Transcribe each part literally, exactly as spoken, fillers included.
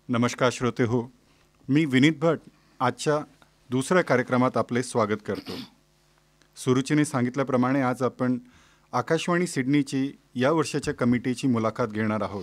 नमस्कार श्रोते हो, मी विनीत भट आजच्या दुसऱ्या कार्यक्रमात आपले स्वागत करतो. सुरुचीने सांगितल्याप्रमाणे आज आपण आकाशवाणी सिडनीची या वर्षाच्या कमिटीची मुलाखत घेणार आहोत.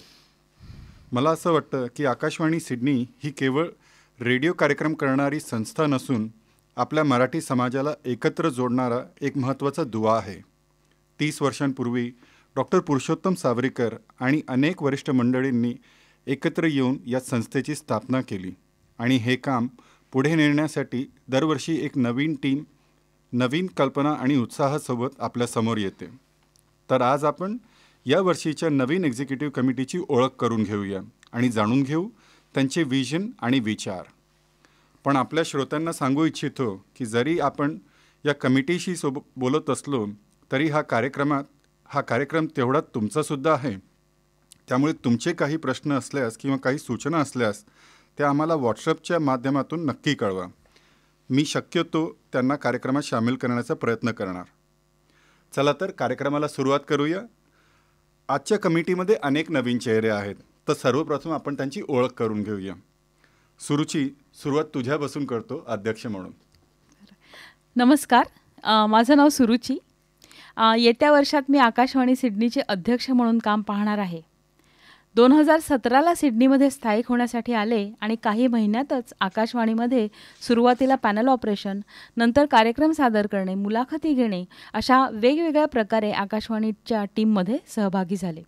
मला असं वाटतं की आकाशवाणी सिडनी ही केवळ रेडिओ कार्यक्रम करणारी संस्था नसून आपल्या मराठी समाजाला एकत्र जोडणारा एक महत्त्वाचा दुवा आहे. तीस वर्षांपूर्वी डॉक्टर पुरुषोत्तम सावरीकर आणि अनेक वरिष्ठ मंडळींनी एकत्र येऊन या संस्थेची स्थापना केली आणि हे काम पुढे नेण्यासाठी दरवर्षी एक नवीन टीम नवीन कल्पना आणि उत्साहासोबत आपल्यासमोर येते. तर आज आपण या वर्षीच्या नवीन एक्झिक्युटिव्ह कमिटीची ओळख करून घेऊया आणि जाणून घेऊ त्यांचे विजन आणि विचार. पण आपल्या श्रोत्यांना सांगू इच्छितो की जरी आपण या कमिटीशी सोबत बोलत असलो तरी हा कार्यक्रमात हा कार्यक्रम तेवढा तुमचासुद्धा आहे. त्यामुळे तुमचे काही प्रश्न असल्यास किंवा काही सूचना असल्यास त्या आम्हाला व्हॉट्सअपच्या माध्यमातून नक्की कळवा. मी शक्यतो त्यांना कार्यक्रमात सामील करण्याचा प्रयत्न करणार. चला तर कार्यक्रमाला सुरुवात करूया. आजच्या कमिटीमध्ये अनेक नवीन चेहरे आहेत, तर सर्वप्रथम आपण त्यांची ओळख करून घेऊया. सुरुची, सुरुवात तुझ्यापासून करतो अध्यक्ष म्हणून. नमस्कार, अ, माझं नाव सुरुची. अ, येत्या वर्षात मी आकाशवाणी सिडनीचे अध्यक्ष म्हणून काम पाहणार आहे. दोन हजार सतराला सिडनीमध्ये स्थायिक होण्यासाठी आले आणि काही महिन्यातच आकाशवाणीमध्ये सुरुवातीला पॅनल ऑपरेशन, नंतर कार्यक्रम सादर करणे, मुलाखती घेणे अशा वेगवेगळ्या प्रकारे आकाशवाणीच्या टीममध्ये सहभागी झाले.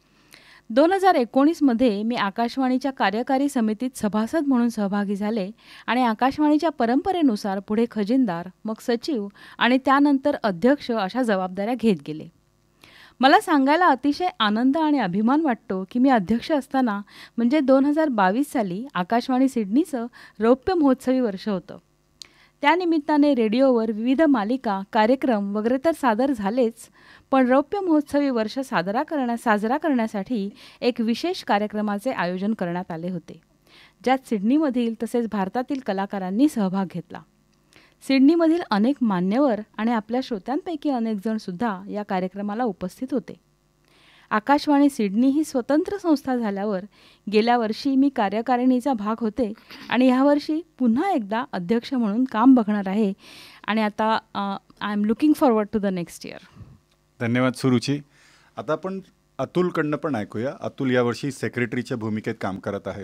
दोन हजार एकोणीसमध्ये मी आकाशवाणीच्या कार्यकारी समितीत सभासद म्हणून सहभागी झाले आणि आकाशवाणीच्या परंपरेनुसार पुढे खजिनदार, मग सचिव आणि त्यानंतर अध्यक्ष अशा जबाबदाऱ्या घेत गेले. मला सांगायला अतिशय आनंद आणि अभिमान वाटतो की मी अध्यक्ष असताना म्हणजे दोन हजार बावीस साली आकाशवाणी सिडनीचं रौप्य महोत्सवी वर्ष होतं. त्यानिमित्ताने रेडिओवर विविध मालिका, कार्यक्रम वगैरे तर सादर झालेच, पण रौप्य महोत्सवी वर्ष साजरा करण्या साजरा करण्यासाठी एक विशेष कार्यक्रमाचे आयोजन करण्यात आले होते, ज्यात सिडनीमधील तसेच भारतातील कलाकारांनी सहभाग घेतला. सिडनीमधील अनेक मान्यवर आणि आपल्या श्रोत्यांपैकी अनेक जणसुद्धा या कार्यक्रमाला उपस्थित होते. आकाशवाणी सिडनी ही स्वतंत्र संस्था झाल्यावर गेल्या वर्षी मी कार्यकारिणीचा भाग होते आणि ह्यावर्षी पुन्हा एकदा अध्यक्ष म्हणून काम बघणार आहे आणि आता I am looking forward to the next year. धन्यवाद सुरुची. आता आपण अतुलकडनं पण ऐकूया. अतुल यावर्षी सेक्रेटरीच्या भूमिकेत काम करत आहेत.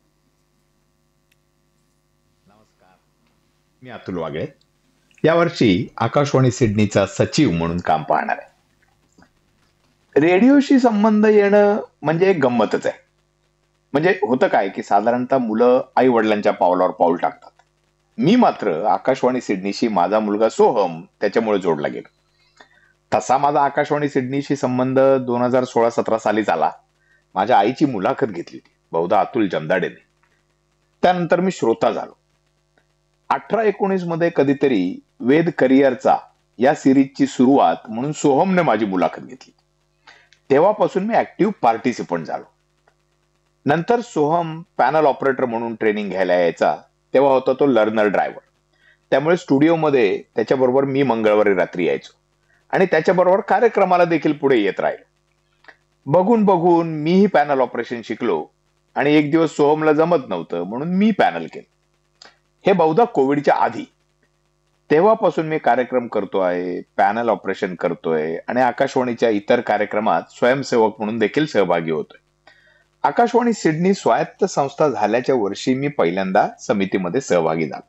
मी अतुल वागळे. यावर्षी आकाशवाणी सिडनीचा सचिव म्हणून काम पाहणार आहे. रेडिओशी संबंध येणं म्हणजे एक गंमतच आहे. म्हणजे होतं काय की साधारणतः मुलं आई वडिलांच्या पावलावर पाऊल टाकतात. मी मात्र आकाशवाणी सिडनीशी माझा मुलगा सोहम त्याच्यामुळे जोडला गेलो. तसा माझा आकाशवाणी सिडनीशी संबंध दोन हजार सोळा सतरा साली झाला. माझ्या आईची मुलाखत घेतली होती, बहुधा अतुल जमदाडेने. त्यानंतर मी श्रोता झालो. अठरा एकोणीस मध्ये कधीतरी वेद करिअरचा या सिरीजची सुरुवात म्हणून सोहमने माझी मुलाखत घेतली. तेव्हापासून मी ऍक्टिव्ह पार्टिसिपंट झालो. नंतर सोहम पॅनल ऑपरेटर म्हणून ट्रेनिंग घ्यायला यायचा. तेव्हा होता तो लर्नर ड्रायव्हर. त्यामुळे स्टुडिओमध्ये त्याच्याबरोबर मी मंगळवारी रात्री यायचो आणि त्याच्याबरोबर कार्यक्रमाला देखील पुढे येत राहिलो. बघून बघून मीही पॅनल ऑपरेशन शिकलो आणि एक दिवस सोहमला जमत नव्हतं म्हणून मी पॅनल केलं. हे बहुधा कोविडच्या आधी. तेव्हापासून मी कार्यक्रम करतोय, पॅनल ऑपरेशन करतोय आणि आकाशवाणीच्या इतर कार्यक्रमात स्वयंसेवक म्हणून देखील सहभागी होतोय. आकाशवाणी सिडनी स्वायत्त संस्था झाल्याच्या वर्षी मी पहिल्यांदा समितीमध्ये सहभागी झालो.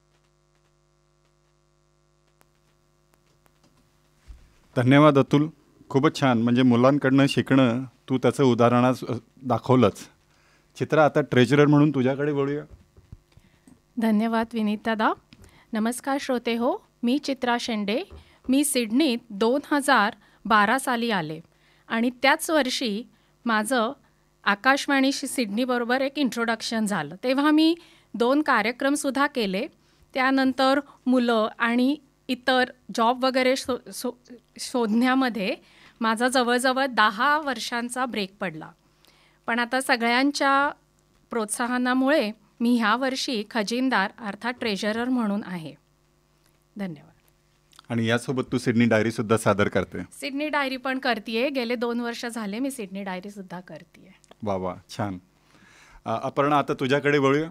धन्यवाद अतुल. खूपच छान. म्हणजे मुलांकडनं शिकणं तू त्याचं उदाहरण आज दाखवलंच. चित्रा, आता ट्रेजरर म्हणून तुझ्याकडे वळूया. धन्यवाद विनीत दादा. नमस्कार श्रोते हो, मी चित्रा शेंडे. मी सिडनीत दोन हजार बारा साली आले आणि त्याच वर्षी माझं आकाशवाणीशी सिडनीबरोबर एक इंट्रोडक्शन झालं. तेव्हा मी दोन कार्यक्रमसुद्धा केले. त्यानंतर मुलं आणि इतर जॉब वगैरे शो शो शोधण्यामध्ये माझा जवळजवळ दहा वर्षांचा ब्रेक पडला. पण आता सगळ्यांच्या प्रोत्साहनामुळे मी ह्या वर्षी खजिनदार अर्थात ट्रेजरर म्हणून आहे. धन्यवाद. आणि यासोबत तू सिडनी डायरी सुद्धा सादर करते. सिडनी डायरी पण करते. गेले दोन वर्ष झाले मी सिडनी डायरी सुद्धा करते. वा वा, छान. अ, अपर्णा, आता तुझ्याकडे वळूया.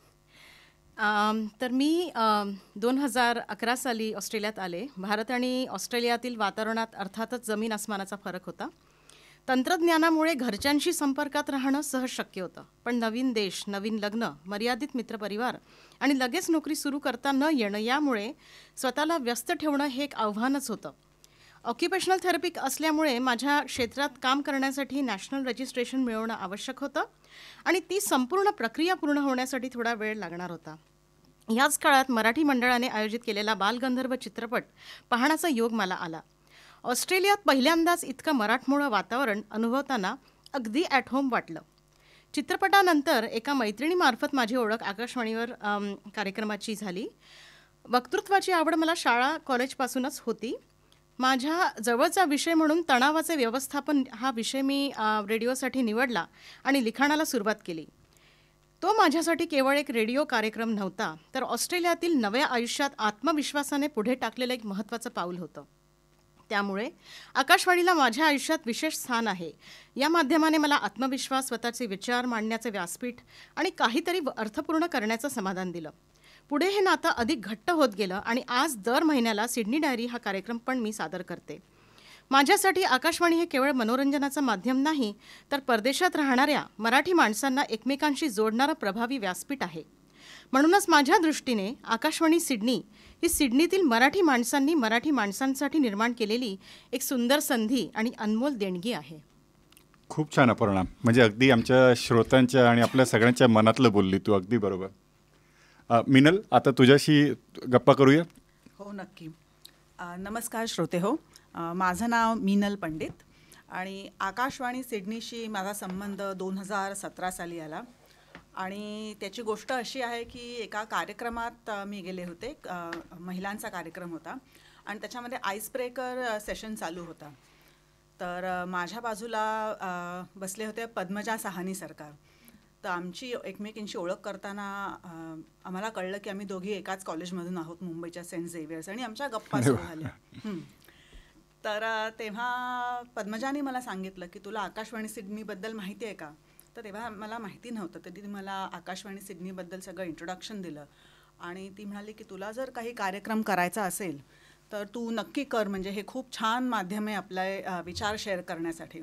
अम, तर मी दोन हजार अकरा साली ऑस्ट्रेलियात आले. भारत आणि ऑस्ट्रेलियातील वातावरणात अर्थातच जमीन आसमानाचा फरक होता. तंत्रज्ञानामुळे घरच्यांशी संपर्कात राहणं सहज शक्य होतं, पण नवीन देश, नवीन लग्न, मर्यादित मित्रपरिवार आणि लगेच नोकरी सुरू करता न येणं, यामुळे स्वतःला व्यस्त ठेवणं हे एक आव्हानच होतं. ऑक्युपेशनल थेरपी असल्यामुळे माझ्या क्षेत्रात काम करण्यासाठी नॅशनल रजिस्ट्रेशन मिळवणं आवश्यक होतं आणि ती संपूर्ण प्रक्रिया पूर्ण होण्यासाठी थोडा वेळ लागणार होता. याच काळात मराठी मंडळाने आयोजित केलेला बालगंधर्व चित्रपट पाहण्याचा योग मला आला. ऑस्ट्रेलियात पहिल्यांदाच इतकं मराठमोळं वातावरण अनुभवताना अगदी ॲट होम वाटलं. चित्रपटानंतर एका मैत्रिणीमार्फत माझी ओळख आकाशवाणीवर अम, कार्यक्रमाची झाली. वक्तृत्वाची आवड मला शाळा कॉलेजपासूनच होती. माझ्या जवळचा विषय म्हणून तणावाचे व्यवस्थापन हा विषय मी अ, रेडिओसाठी निवडला आणि लिखाणाला सुरुवात केली. तो माझ्यासाठी केवळ एक रेडिओ कार्यक्रम नव्हता, तर ऑस्ट्रेलियातील नव्या आयुष्यात आत्मविश्वासाने पुढे टाकलेलं एक महत्त्वाचं पाऊल होतं. त्यामुळे आकाशवाणीला माझ्या आयुष्यात विशेष स्थान आहे. या माध्यमाने मला आत्मविश्वास, स्वतःचे विचार मांडण्याचे व्यासपीठ आणि काहीतरी अर्थपूर्ण करण्याचं समाधान दिलं. पुढे हे नातं अधिक घट्ट होत गेलं आणि आज दर महिन्याला सिडनी डायरी हा कार्यक्रम पण मी सादर करते. माझ्यासाठी आकाशवाणी हे केवळ मनोरंजनाचं माध्यम नाही, तर परदेशात राहणाऱ्या मराठी माणसांना एकमेकांशी जोडणारं प्रभावी व्यासपीठ आहे. म्हणूनच माझ्या दृष्टीने आकाशवाणी सिडनी ही सिडनीतील मराठी माणसांनी मराठी माणसांसाठी निर्माण केलेली एक सुंदर संधी आणि अनमोल देणगी आहे. खूप छान अपर्णा, म्हणजे अगदी आमच्या श्रोत्यांच्या आणि आपल्या सगळ्यांच्या मनातलं बोलली तू, अगदी बरोबर. अ, मिनल, आता तुझ्याशी गप्पा करूया. हो, नक्की. अ, नमस्कार श्रोते हो. अ, माझं नाव मिनल पंडित आणि आकाशवाणी सिडनीशी माझा संबंध दोन हजार सतरा साली आला. आणि त्याची गोष्ट अशी आहे की एका कार्यक्रमात अ, मी गेले होते. अ, महिलांचा कार्यक्रम होता आणि त्याच्यामध्ये आईस ब्रेकर सेशन चालू होता. तर अ, माझ्या बाजूला अ, बसले होते पद्मजा साहनी सरकार. तर आमची एकमेकींची ओळख करताना अ, आम्हाला कळलं की आम्ही दोघी एकाच कॉलेजमधून आहोत, मुंबईच्या सेंट झेवियर्स, आणि आमच्या गप्पा सुरू झाल्या. हं. तर अ, तेव्हा पद्मजाने मला सांगितलं की तुला आकाशवाणी सिडनीबद्दल माहिती आहे का? तर तेव्हा मला माहिती नव्हतं. तर ती मला आकाशवाणी सिडनीबद्दल सगळं इंट्रोडक्शन दिलं आणि ती म्हणाली की तुला जर काही कार्यक्रम करायचा असेल तर तू नक्की कर, म्हणजे हे खूप छान माध्यम आहे आपले अ, विचार शेअर करण्यासाठी.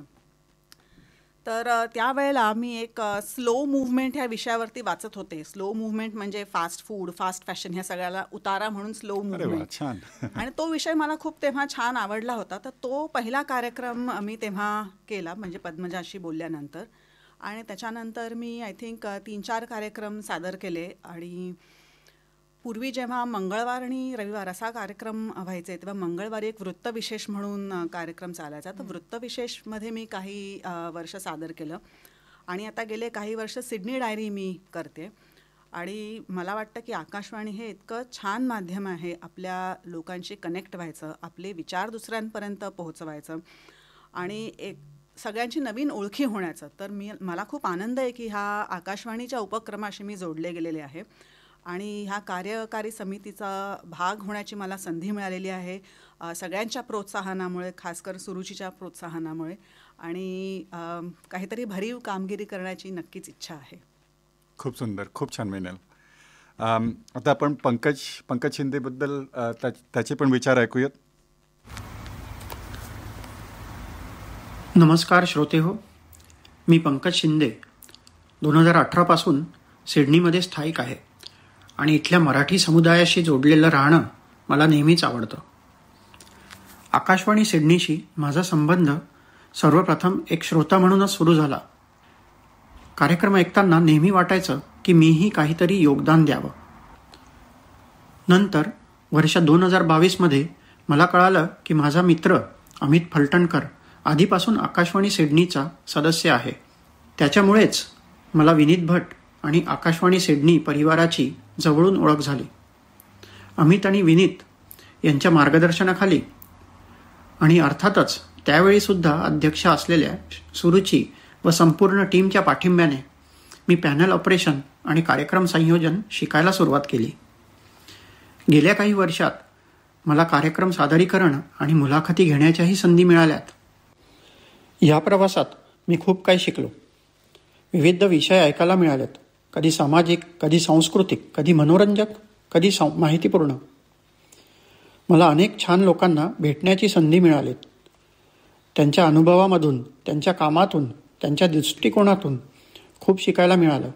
तर अ, त्यावेळेला मी एक स्लो मूव्हमेंट ह्या विषयावरती वाचत होते. स्लो मूव्हमेंट म्हणजे फास्ट फूड, फास्ट फॅशन, ह्या सगळ्याला उतारा म्हणून स्लो अरे वा, मूव्हमेंट. छान. आणि तो विषय मला खूप तेव्हा छान आवडला होता. तर तो पहिला कार्यक्रम मी तेव्हा केला, म्हणजे पद्मजाशी बोलल्यानंतर. आणि त्याच्यानंतर मी आय थिंक तीन चार कार्यक्रम सादर केले. आणि पूर्वी जेव्हा मंगळवार आणि रविवार असा कार्यक्रम व्हायचे, तेव्हा मंगळवारी एक वृत्तविशेष म्हणून अ, कार्यक्रम चालायचा. तर वृत्तविशेषमध्ये मी काही अ, वर्ष सादर केलं. आणि आता गेले काही वर्ष सिडनी डायरी मी करते. आणि मला वाटतं की आकाशवाणी हे इतकं छान माध्यम आहे आपल्या लोकांशी कनेक्ट व्हायचं, आपले विचार दुसऱ्यांपर्यंत पोहोचवायचं आणि एक सगळ्यांची नवीन ओळखी होण्याचं. तर मी मला खूप आनंद आहे की ह्या आकाशवाणीच्या उपक्रमाशी मी जोडले गेलेले आहे आणि ह्या कार्यकारी समितीचा भाग होण्याची मला संधी मिळालेली आहे, अ, सगळ्यांच्या प्रोत्साहनामुळे, खासकर सुरुचीच्या प्रोत्साहनामुळे. आणि अ, काहीतरी भरीव कामगिरी करण्याची नक्कीच इच्छा आहे. खूप सुंदर, खूप छान मिनल. अम, आता आपण पंकज पंकज शिंदेबद्दल अ, त्या- त्याचे पण विचार ऐकूयात. नमस्कार श्रोते हो, मी पंकज शिंदे दोन हजार अठरापासून सिडनीमध्ये स्थायिक आहे आणि इथल्या मराठी समुदायाशी जोडलेलं राहणं मला नेहमीच आवडतं. आकाशवाणी सिडनीशी माझा संबंध सर्वप्रथम एक श्रोता म्हणूनच सुरू झाला. कार्यक्रम ऐकताना नेहमी वाटायचं की मीही काहीतरी योगदान द्यावं. नंतर वर्ष दोन हजार बावीसमध्ये मला कळालं की माझा मित्र अमित फलटणकर आधीपासून आकाशवाणी सिडनीचा सदस्य आहे. त्याच्यामुळेच मला विनीत भट आणि आकाशवाणी सिडनी परिवाराची जवळून ओळख झाली. अमित आणि विनीत यांच्या मार्गदर्शनाखाली आणि अर्थातच त्यावेळीसुद्धा अध्यक्ष असलेल्या सुरुची व संपूर्ण टीमच्या पाठिंब्याने मी पॅनल ऑपरेशन आणि कार्यक्रम संयोजन शिकायला सुरुवात केली. गेल्या काही वर्षात मला कार्यक्रम सादरीकरण आणि मुलाखती घेण्याच्याही संधी मिळाल्यात. या प्रवासात मी खूप काही शिकलो. विविध विषय ऐकायला मिळालेत, कधी सामाजिक, कधी सांस्कृतिक, कधी मनोरंजक, कधी सं माहितीपूर्ण. मला अनेक छान लोकांना भेटण्याची संधी मिळाली. त्यांच्या अनुभवामधून, त्यांच्या कामातून, त्यांच्या दृष्टिकोनातून खूप शिकायला मिळालं.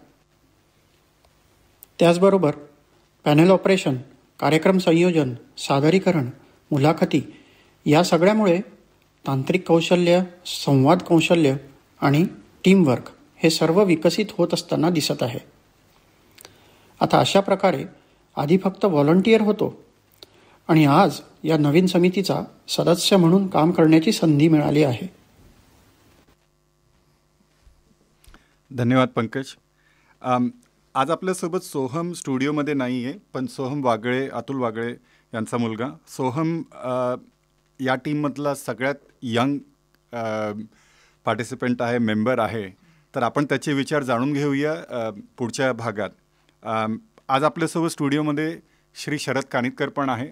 त्याचबरोबर पॅनल ऑपरेशन, कार्यक्रम संयोजन, सादरीकरण, मुलाखती या सगळ्यामुळे तांत्रिक कौशल्य, संवाद कौशल्य आणि टीमवर्क हे सर्व विकसित होत असताना दिसत आहे. आता अशा प्रकारे आधी फक्त व्हॉलंटियर होतो आणि आज या नवीन समितीचा सदस्य म्हणून काम करण्याची संधी मिळाली आहे. धन्यवाद पंकज. अम, आज आपल्यासोबत सोहम स्टुडिओमध्ये नाही आहे, पण सोहम वागळे, अतुल वागळे यांचा मुलगा सोहम अ, या टीममधला सगळ्यात यंग पार्टिसिपंट आहे, मेंबर आहे. तर आपण त्याचे विचार जाणून घेऊया अ, पुढच्या भागात. अम, आज आपल्यासोबत स्टुडिओमध्ये श्री शरद कानितकर पण आहे.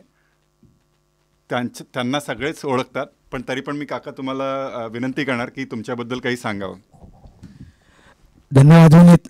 त्यांच त्यांना सगळेच ओळखतात, पण तरी पण मी काका तुम्हाला अ, विनंती करणार की तुमच्याबद्दल काही सांगावं. धन्यवाद विनीत.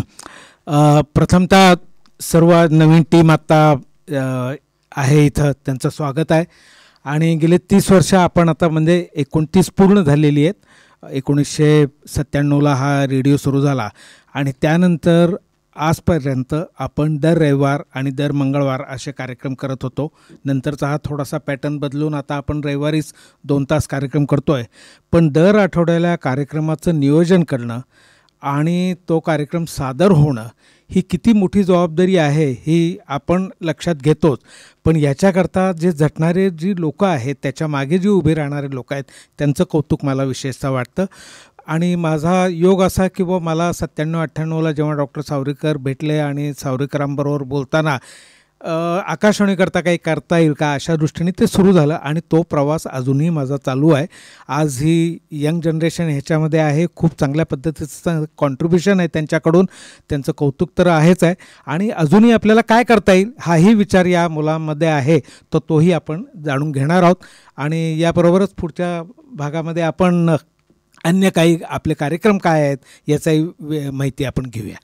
अ, प्रथमतः सर्व नवीन टीम आत्ता अ, आहे इथं, त्यांचं स्वागत आहे. आणि गेले तीस वर्ष आपण आता म्हणजे एकोणतीस पूर्ण झालेली आहेत. एकोणीसशे सत्त्याण्णवला हा रेडिओ सुरू झाला आणि त्यानंतर आजपर्यंत आपण दर रविवार आणि दर मंगळवार असे कार्यक्रम करत होतो. नंतरचा हा थोडासा पॅटर्न बदलून आता आपण रविवारीच दोन तास कार्यक्रम करतो आहे. पण दर आठवड्याला कार्यक्रमाचं नियोजन करणं आणि तो कार्यक्रम सादर होणं ही किती मोठी जबाबदारी आहे ही आपण लक्षात घेतोच. पण याच्याकरता जे झटणारे जी लोकं आहेत, त्याच्या मागे जे उभे राहणारे लोक आहेत, त्यांचं कौतुक मला विशेषतः वाटतं. आणि माझा योग असा की बुवा मला सत्त्याण्णव अठ्ठ्याण्णवला जेव्हा डॉक्टर सावरीकर भेटले आणि सावरीकरांबरोबर बोलताना अ, आकाशवाणीकरता काही करता येईल का अशा दृष्टीने ते सुरू झालं आणि तो प्रवास अजूनही माझा चालू आहे. आज ही यंग जनरेशन ह्याच्यामध्ये आहे, खूप चांगल्या पद्धतीचं कॉन्ट्रीब्युशन आहे त्यांच्याकडून, त्यांचं कौतुक तर आहेच आहे. आणि अजूनही आपल्याला काय करता येईल हाही विचार या मुलांमध्ये आहे, तर तोही आपण जाणून घेणार आहोत. आणि याबरोबरच पुढच्या भागामध्ये आपण अन्य काही आपले कार्यक्रम काय आहेत याचाही माहिती आपण घेऊया.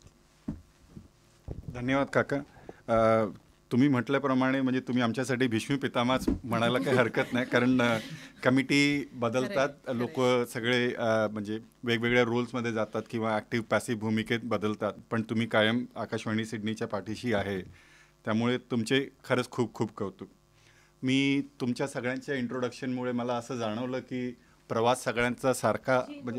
धन्यवाद काका. अ, तुम्ही म्हटल्याप्रमाणे म्हणजे तुम्ही आमच्यासाठी भीष्मी पितामहच म्हणायला काही हरकत नाही, कारण कमिटी बदलतात, लोक सगळे अ, म्हणजे वेगवेगळ्या रोल्समध्ये जातात किंवा ॲक्टिव्ह पॅसिव्ह भूमिकेत बदलतात, पण तुम्ही कायम आकाशवाणी सिडनीच्या पाठीशी आहे. त्यामुळे तुमचे खरंच खूप खूप कौतुक. मी तुमच्या सगळ्यांच्या इंट्रोडक्शनमुळे मला असं जाणवलं की प्रवास सगळ्यांचा सारखा म्हणजे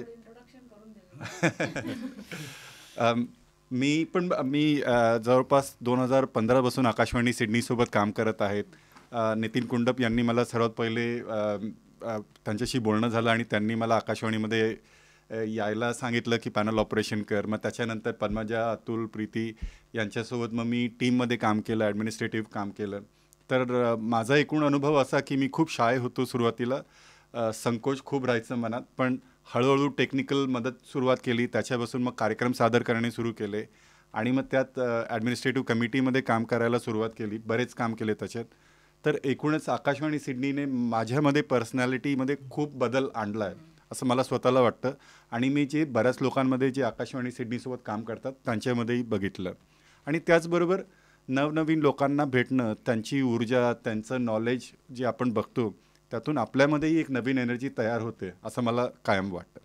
अम, मी पण मी अ, जवळपास दोन हजार पंधरापासून आकाशवाणी सिडनीसोबत काम करत आहेत. अ, नितीन कुंडप यांनी मला सर्वात पहिले अ, अ, त्यांच्याशी बोलणं झालं आणि त्यांनी मला आकाशवाणीमध्ये अ, यायला सांगितलं की पॅनल ऑपरेशन कर. मग त्याच्यानंतर पद्मजा, अतुल, प्रीती यांच्यासोबत मग मी टीममध्ये काम केलं, ॲडमिनिस्ट्रेटिव्ह काम केलं. तर अ, माझा एकूण अनुभव असा की मी खूप शाय होतो सुरुवातीला, अ, संकोच खूप राहायचं मनात, पण हळूहळू टेक्निकल मदत सुरुवात केली, त्याच्यापासून मग कार्यक्रम सादर करणे सुरू केले आणि मग त्यात ॲडमिनिस्ट्रेटिव्ह कमिटीमध्ये काम करायला सुरुवात केली, बरेच काम केले त्याच्यात. तर एकूणच आकाशवाणी सिडनीने माझ्यामध्ये पर्सनॅलिटीमध्ये खूप बदल आणला आहे असं मला स्वतःला वाटतं. आणि मी जे बऱ्याच लोकांमध्ये जे आकाशवाणी सिडनीसोबत काम करतात त्यांच्यामध्येही बघितलं. आणि त्याचबरोबर नवनवीन लोकांना भेटणं, त्यांची ऊर्जा, त्यांचं नॉलेज जे आपण बघतो त्यातून आपल्यामध्येही एक नवीन एनर्जी तयार होते असं मला कायम वाटतं.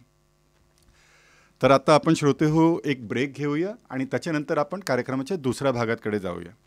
तर आता आपण श्रोते हो एक ब्रेक घेऊया आणि त्याच्यानंतर आपण कार्यक्रमाच्या दुसऱ्या भागाकडे जाऊया.